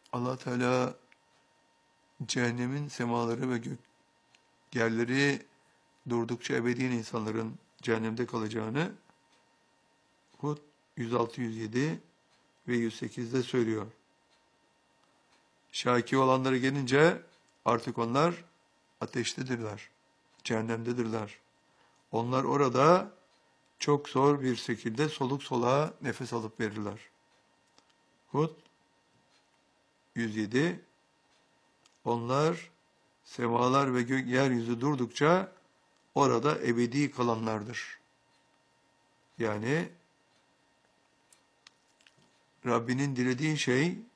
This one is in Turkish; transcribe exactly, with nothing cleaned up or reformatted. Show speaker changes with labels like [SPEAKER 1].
[SPEAKER 1] Allah Teala cehennemin semaları ve gök yerleri durdukça ebediyen insanların cehennemde kalacağını Hud yüz altı yüz yedi ve yüz sekizde söylüyor. Şaki olanlara gelince artık onlar ateştedirler, cehennemdedirler. Onlar orada çok zor bir şekilde soluk soluğa nefes alıp verirler. Hud yüz yedi. Onlar semalar ve gök yeryüzü durdukça orada ebedi kalanlardır. Yani Rabbinin dilediği şey